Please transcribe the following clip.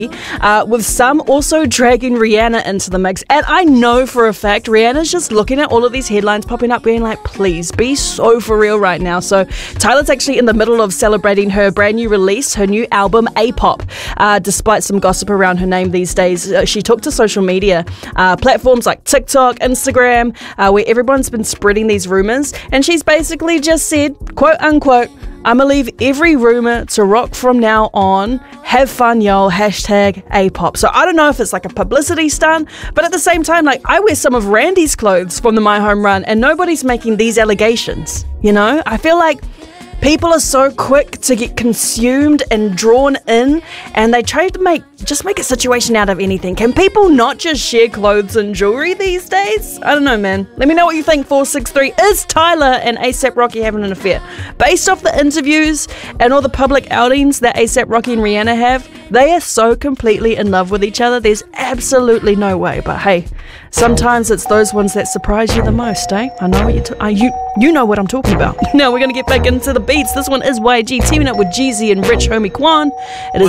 with some also dragging Rihanna into the mix. And I know for a fact Rihanna's just looking at all of these headlines popping up being like, please be so for real right now. So Tyla's actually in the middle of celebrating her brand new release, her new album A-Pop. Despite some gossip around her name these days, she took to social media platforms like TikTok, Instagram, where everyone's been spreading these rumors, and she's basically just said, quote unquote, I'ma leave every rumor to rock from now on. Have fun, y'all. Hashtag A-Pop. So I don't know if it's like a publicity stunt, but at the same time, like, I wear some of Randy's clothes from the My Home Run and nobody's making these allegations. You know, I feel like people are so quick to get consumed and drawn in, and they try to just make a situation out of anything. Can people not just share clothes and jewelry these days? I don't know, man. Let me know what you think. 463. Is Tyla and A$AP Rocky having an affair? Based off the interviews and all the public outings that A$AP Rocky and Rihanna have, they are so completely in love with each other. There's absolutely no way. But hey, sometimes it's those ones that surprise you the most, eh? I know what you know what I'm talking about. Now we're gonna get back into the beats. This one is YG teaming up with Jeezy and Rich Homie Quan. It is